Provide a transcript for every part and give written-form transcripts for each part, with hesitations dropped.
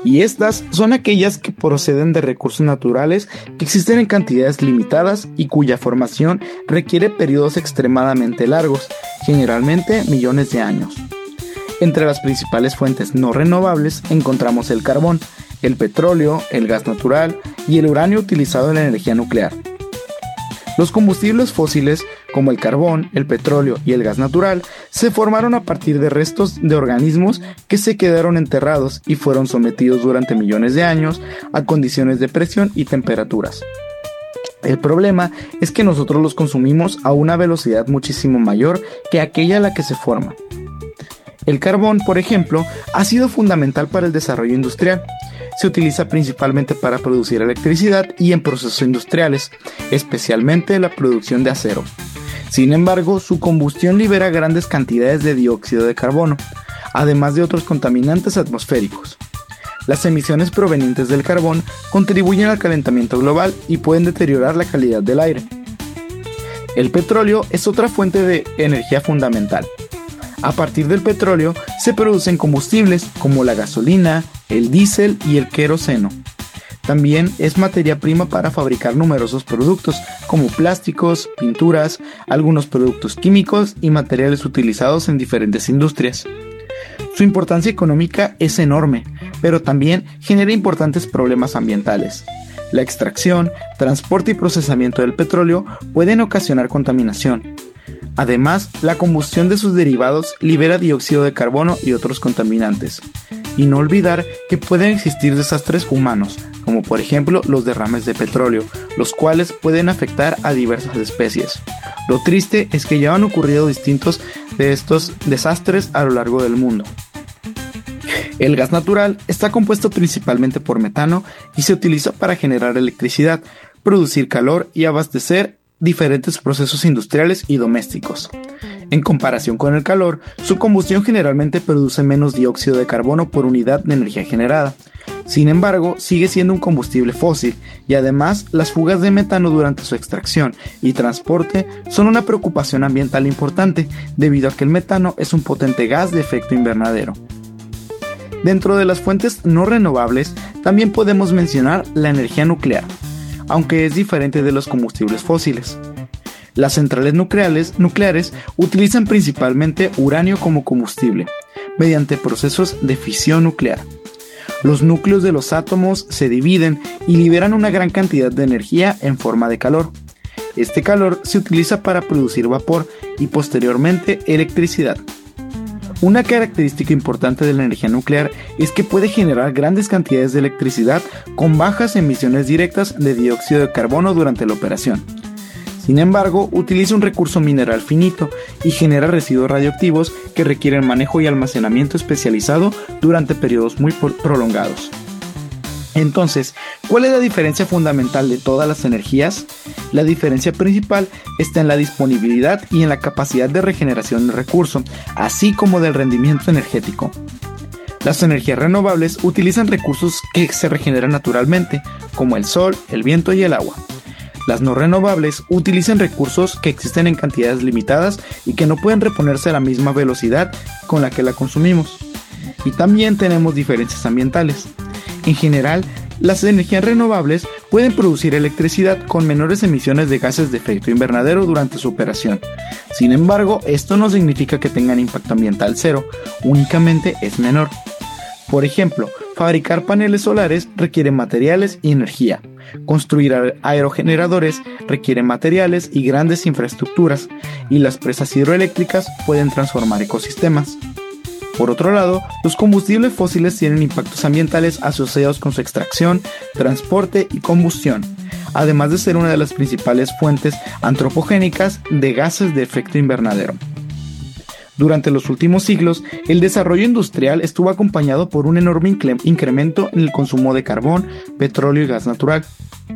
y estas son aquellas que proceden de recursos naturales que existen en cantidades limitadas y cuya formación requiere periodos extremadamente largos, generalmente millones de años. Entre las principales fuentes no renovables encontramos el carbón, el petróleo, el gas natural y el uranio utilizado en la energía nuclear. Los combustibles fósiles, como el carbón, el petróleo y el gas natural, se formaron a partir de restos de organismos que se quedaron enterrados y fueron sometidos durante millones de años a condiciones de presión y temperaturas. El problema es que nosotros los consumimos a una velocidad muchísimo mayor que aquella a la que se forma. El carbón, por ejemplo, ha sido fundamental para el desarrollo industrial. Se utiliza principalmente para producir electricidad y en procesos industriales, especialmente la producción de acero. Sin embargo, su combustión libera grandes cantidades de dióxido de carbono, además de otros contaminantes atmosféricos. Las emisiones provenientes del carbón contribuyen al calentamiento global y pueden deteriorar la calidad del aire. El petróleo es otra fuente de energía fundamental. A partir del petróleo se producen combustibles como la gasolina, el diésel y el queroseno. También es materia prima para fabricar numerosos productos como plásticos, pinturas, algunos productos químicos y materiales utilizados en diferentes industrias. Su importancia económica es enorme, pero también genera importantes problemas ambientales. La extracción, transporte y procesamiento del petróleo pueden ocasionar contaminación. Además, la combustión de sus derivados libera dióxido de carbono y otros contaminantes. Y no olvidar que pueden existir desastres humanos, como por ejemplo los derrames de petróleo, los cuales pueden afectar a diversas especies. Lo triste es que ya han ocurrido distintos de estos desastres a lo largo del mundo. El gas natural está compuesto principalmente por metano y se utiliza para generar electricidad, producir calor y abastecer diferentes procesos industriales y domésticos. En comparación con el calor, su combustión generalmente produce menos dióxido de carbono por unidad de energía generada. Sin embargo, sigue siendo un combustible fósil y además las fugas de metano durante su extracción y transporte son una preocupación ambiental importante debido a que el metano es un potente gas de efecto invernadero. Dentro de las fuentes no renovables también podemos mencionar la energía nuclear, aunque es diferente de los combustibles fósiles. Las centrales nucleares utilizan principalmente uranio como combustible, mediante procesos de fisión nuclear. Los núcleos de los átomos se dividen y liberan una gran cantidad de energía en forma de calor. Este calor se utiliza para producir vapor y posteriormente electricidad. Una característica importante de la energía nuclear es que puede generar grandes cantidades de electricidad con bajas emisiones directas de dióxido de carbono durante la operación. Sin embargo, utiliza un recurso mineral finito y genera residuos radioactivos que requieren manejo y almacenamiento especializado durante periodos muy prolongados. Entonces, ¿cuál es la diferencia fundamental de todas las energías? La diferencia principal está en la disponibilidad y en la capacidad de regeneración del recurso, así como del rendimiento energético. Las energías renovables utilizan recursos que se regeneran naturalmente, como el sol, el viento y el agua. Las no renovables utilizan recursos que existen en cantidades limitadas y que no pueden reponerse a la misma velocidad con la que la consumimos. Y también tenemos diferencias ambientales. En general, las energías renovables pueden producir electricidad con menores emisiones de gases de efecto invernadero durante su operación. Sin embargo, esto no significa que tengan impacto ambiental cero, únicamente es menor. Por ejemplo, fabricar paneles solares requiere materiales y energía. Construir aerogeneradores requiere materiales y grandes infraestructuras, y las presas hidroeléctricas pueden transformar ecosistemas. Por otro lado, los combustibles fósiles tienen impactos ambientales asociados con su extracción, transporte y combustión, además de ser una de las principales fuentes antropogénicas de gases de efecto invernadero. Durante los últimos siglos, el desarrollo industrial estuvo acompañado por un enorme incremento en el consumo de carbón, petróleo y gas natural.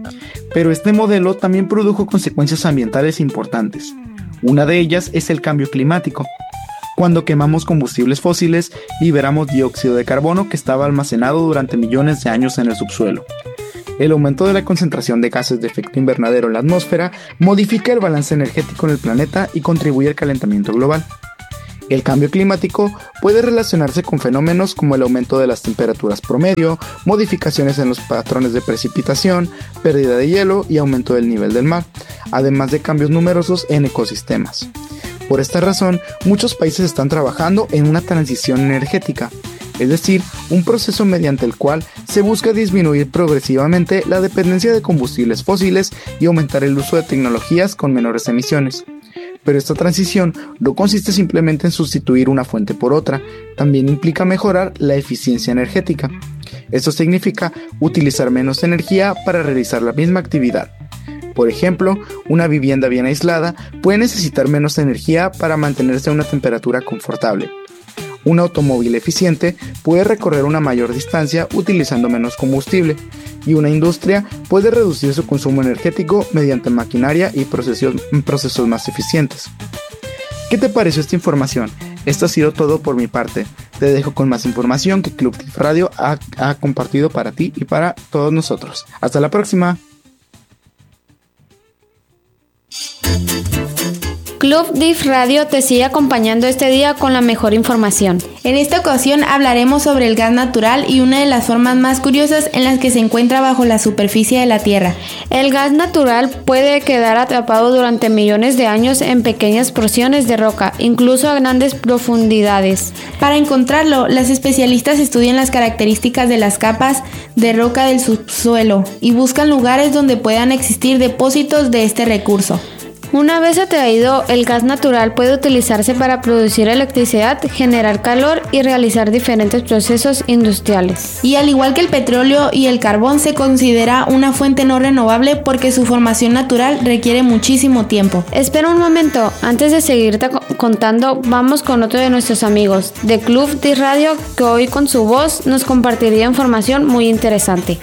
Pero este modelo también produjo consecuencias ambientales importantes. Una de ellas es el cambio climático. Cuando quemamos combustibles fósiles, liberamos dióxido de carbono que estaba almacenado durante millones de años en el subsuelo. El aumento de la concentración de gases de efecto invernadero en la atmósfera modifica el balance energético en el planeta y contribuye al calentamiento global. El cambio climático puede relacionarse con fenómenos como el aumento de las temperaturas promedio, modificaciones en los patrones de precipitación, pérdida de hielo y aumento del nivel del mar, además de cambios numerosos en ecosistemas. Por esta razón, muchos países están trabajando en una transición energética, es decir, un proceso mediante el cual se busca disminuir progresivamente la dependencia de combustibles fósiles y aumentar el uso de tecnologías con menores emisiones. Pero esta transición no consiste simplemente en sustituir una fuente por otra, también implica mejorar la eficiencia energética. Esto significa utilizar menos energía para realizar la misma actividad. Por ejemplo, una vivienda bien aislada puede necesitar menos energía para mantenerse a una temperatura confortable. Un automóvil eficiente puede recorrer una mayor distancia utilizando menos combustible, y una industria puede reducir su consumo energético mediante maquinaria y procesos más eficientes. ¿Qué te pareció esta información? Esto ha sido todo por mi parte. Te dejo con más información que Club DIF Radio ha compartido para ti y para todos nosotros. Hasta la próxima. Club DIF Radio te sigue acompañando este día con la mejor información. En esta ocasión hablaremos sobre el gas natural y una de las formas más curiosas en las que se encuentra bajo la superficie de la Tierra. El gas natural puede quedar atrapado durante millones de años en pequeñas porciones de roca, incluso a grandes profundidades. Para encontrarlo, las especialistas estudian las características de las capas de roca del subsuelo y buscan lugares donde puedan existir depósitos de este recurso. Una vez atraído, el gas natural puede utilizarse para producir electricidad, generar calor y realizar diferentes procesos industriales. Y al igual que el petróleo y el carbón, se considera una fuente no renovable porque su formación natural requiere muchísimo tiempo. Espera un momento, antes de seguirte contando, vamos con otro de nuestros amigos de Club DIF Radio, que hoy con su voz nos compartiría información muy interesante.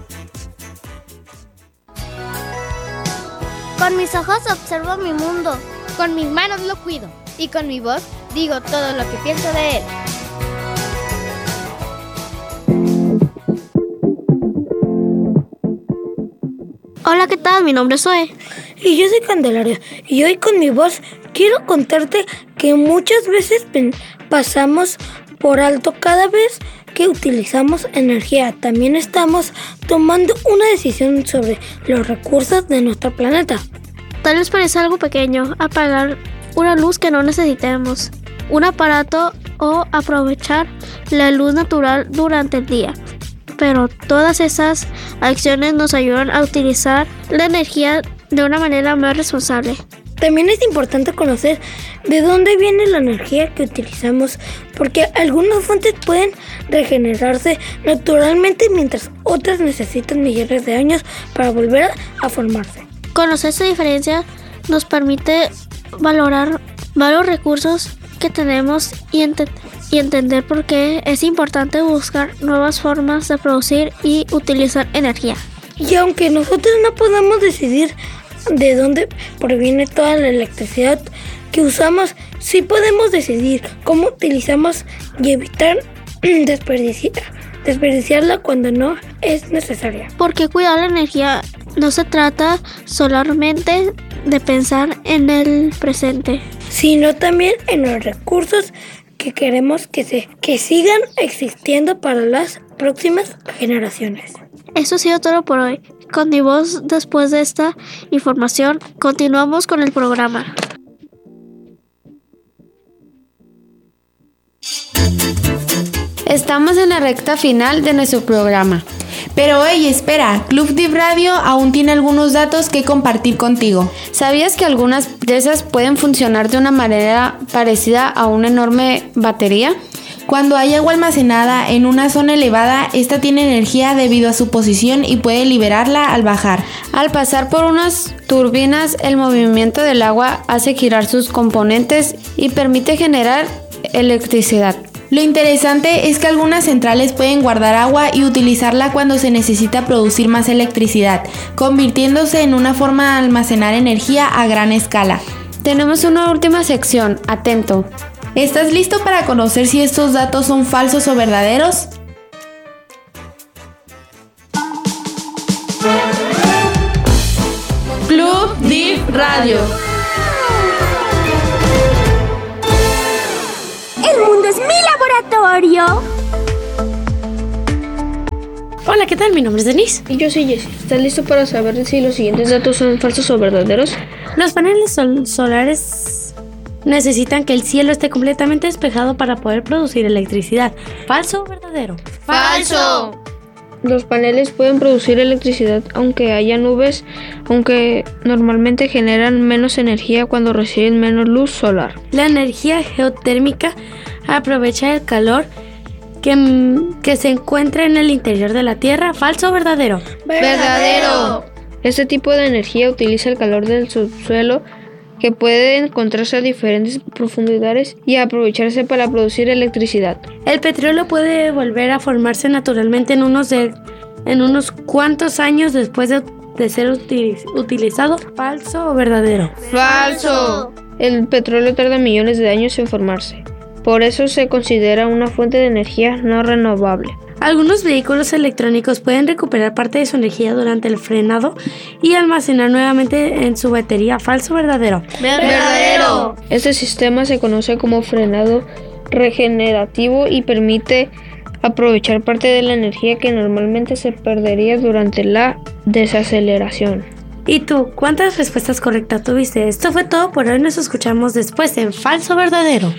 Con mis ojos observo mi mundo, con mis manos lo cuido y con mi voz digo todo lo que pienso de él. Hola, ¿qué tal? Mi nombre es Zoe. Y yo soy Candelaria. Y hoy con mi voz quiero contarte que muchas veces pasamos por alto cada vez que utilizamos energía. También estamos tomando una decisión sobre los recursos de nuestro planeta. Tal vez parece algo pequeño, apagar una luz que no necesitemos, un aparato o aprovechar la luz natural durante el día. Pero todas esas acciones nos ayudan a utilizar la energía de una manera más responsable. También es importante conocer de dónde viene la energía que utilizamos, porque algunas fuentes pueden regenerarse naturalmente mientras otras necesitan millones de años para volver a formarse. Conocer esa diferencia nos permite valorar los recursos que tenemos y entender por qué es importante buscar nuevas formas de producir y utilizar energía. Y aunque nosotros no podamos decidir de dónde proviene toda la electricidad que usamos, sí podemos decidir cómo utilizamos y evitar desperdiciarla cuando no es necesaria. Porque cuidar la energía no se trata solamente de pensar en el presente, sino también en los recursos que queremos que sigan existiendo para las próximas generaciones. Eso ha sido todo por hoy. Con mi voz, después de esta información, continuamos con el programa. Estamos en la recta final de nuestro programa. Pero hey, espera, Club DIF Radio aún tiene algunos datos que compartir contigo. ¿Sabías que algunas presas pueden funcionar de una manera parecida a una enorme batería? Cuando hay agua almacenada en una zona elevada, esta tiene energía debido a su posición y puede liberarla al bajar. Al pasar por unas turbinas, el movimiento del agua hace girar sus componentes y permite generar electricidad. Lo interesante es que algunas centrales pueden guardar agua y utilizarla cuando se necesita producir más electricidad, convirtiéndose en una forma de almacenar energía a gran escala. Tenemos una última sección, atento. ¿Estás listo para conocer si estos datos son falsos o verdaderos? Club DIF Radio. laboratorio. Hola, ¿qué tal? Mi nombre es Denise. Y yo soy Jessie. ¿Estás listo para saber si los siguientes datos son falsos o verdaderos? Los paneles solares necesitan que el cielo esté completamente despejado para poder producir electricidad. ¿Falso o verdadero? ¡Falso! Los paneles pueden producir electricidad aunque haya nubes, aunque normalmente generan menos energía cuando reciben menos luz solar. La energía geotérmica aprovecha el calor que se encuentra en el interior de la Tierra. ¿Falso o verdadero? ¡Verdadero! Este tipo de energía utiliza el calor del subsuelo, que puede encontrarse a diferentes profundidades y aprovecharse para producir electricidad. El petróleo puede volver a formarse naturalmente en unos cuantos años después de ser utilizado. ¿Falso o verdadero? ¡Falso! El petróleo tarda millones de años en formarse. Por eso se considera una fuente de energía no renovable. Algunos vehículos electrónicos pueden recuperar parte de su energía durante el frenado y almacenar nuevamente en su batería. ¿Falso o verdadero? ¡Verdadero! Este sistema se conoce como frenado regenerativo y permite aprovechar parte de la energía que normalmente se perdería durante la desaceleración. ¿Y tú? ¿Cuántas respuestas correctas tuviste? Esto fue todo por hoy. Nos escuchamos después en Falso o Verdadero.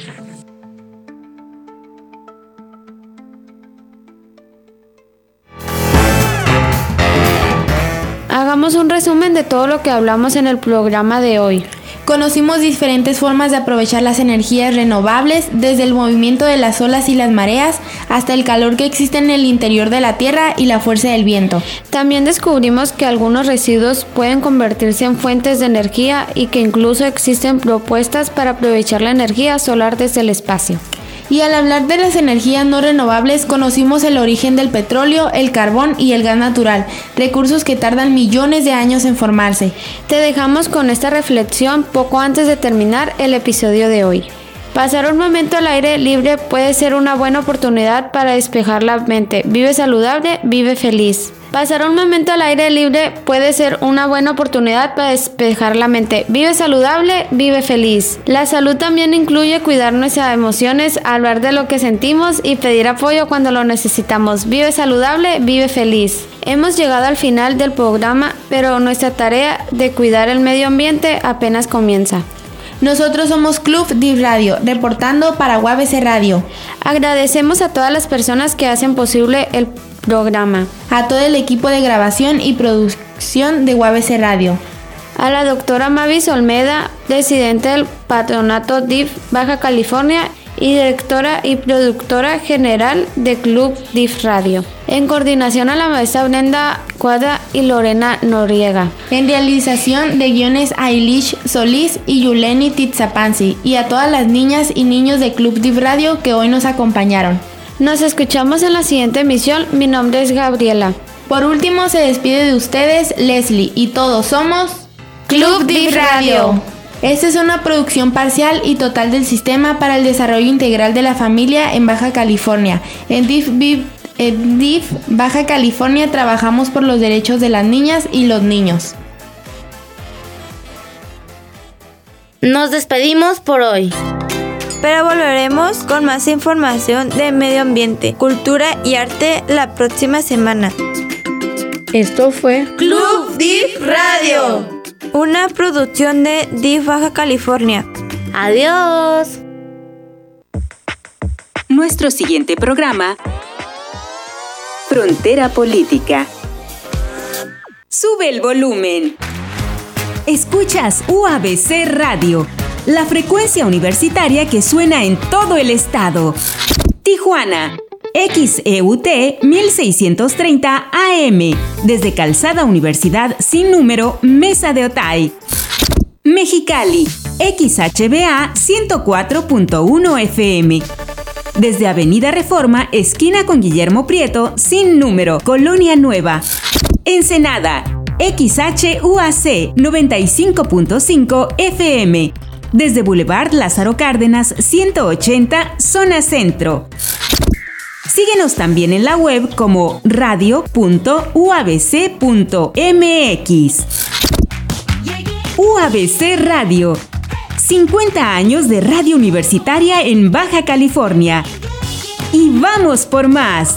Hagamos un resumen de todo lo que hablamos en el programa de hoy. Conocimos diferentes formas de aprovechar las energías renovables, desde el movimiento de las olas y las mareas hasta el calor que existe en el interior de la Tierra y la fuerza del viento. También descubrimos que algunos residuos pueden convertirse en fuentes de energía y que incluso existen propuestas para aprovechar la energía solar desde el espacio. Y al hablar de las energías no renovables, conocimos el origen del petróleo, el carbón y el gas natural, recursos que tardan millones de años en formarse. Te dejamos con esta reflexión poco antes de terminar el episodio de hoy. Pasar un momento al aire libre puede ser una buena oportunidad para despejar la mente. Vive saludable, vive feliz. Pasar un momento al aire libre puede ser una buena oportunidad para despejar la mente. Vive saludable, vive feliz. La salud también incluye cuidar nuestras emociones, hablar de lo que sentimos y pedir apoyo cuando lo necesitamos. Vive saludable, vive feliz. Hemos llegado al final del programa, pero nuestra tarea de cuidar el medio ambiente apenas comienza. Nosotros somos Club DIF Radio, reportando para UABC Radio. Agradecemos a todas las personas que hacen posible el programa. A todo el equipo de grabación y producción de UABC Radio. A la doctora Mavis Olmeda, presidente del Patronato DIF Baja California y directora y productora general de Club DIF Radio. En coordinación a la maestra Brenda Cuadra y Lorena Noriega. En realización de guiones a Eilish Solís y Yuleni Titzapansi. Y a todas las niñas y niños de Club DIF Radio que hoy nos acompañaron. Nos escuchamos en la siguiente emisión. Mi nombre es Gabriela. Por último, se despide de ustedes Leslie y todos somos Club DIF Radio. Esta es una producción parcial y total del Sistema para el Desarrollo Integral de la Familia en Baja California. En DIF Baja California trabajamos por los derechos de las niñas y los niños. Nos despedimos por hoy. Pero volveremos con más información de medio ambiente, cultura y arte la próxima semana. Esto fue Club DIF Radio, una producción de DIF Baja California. ¡Adiós! Nuestro siguiente programa, Frontera Política. Sube el volumen. Escuchas UABC Radio, la frecuencia universitaria que suena en todo el estado. Tijuana, XEUT 1630 AM, desde Calzada Universidad sin número, Mesa de Otay. Mexicali, XHBA 104.1 FM, desde Avenida Reforma, esquina con Guillermo Prieto, sin número, Colonia Nueva. Ensenada, XHUAC 95.5 FM, desde Boulevard Lázaro Cárdenas 180, zona centro. Síguenos también en la web como radio.uabc.mx. UABC Radio, 50 años de radio universitaria en Baja California. y vamos por más.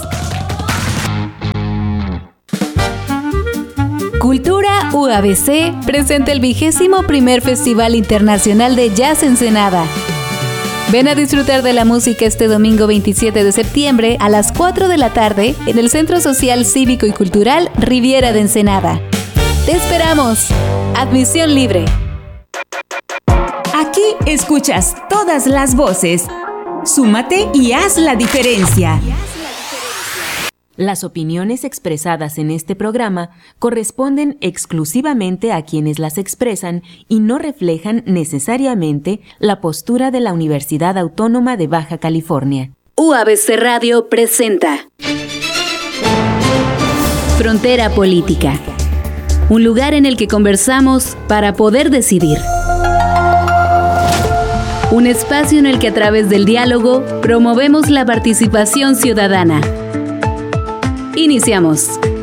Cultura UABC presenta el 21º Festival Internacional de Jazz Ensenada. Ven a disfrutar de la música este domingo 27 de septiembre a las 4 de la tarde en el Centro Social Cívico y Cultural Riviera de Ensenada. ¡Te esperamos! Admisión libre. Aquí escuchas todas las voces. Súmate y haz la diferencia. Las opiniones expresadas en este programa corresponden exclusivamente a quienes las expresan y no reflejan necesariamente la postura de la Universidad Autónoma de Baja California. UABC Radio presenta Frontera Política, un lugar en el que conversamos para poder decidir. Un espacio en el que a través del diálogo promovemos la participación ciudadana. Iniciamos.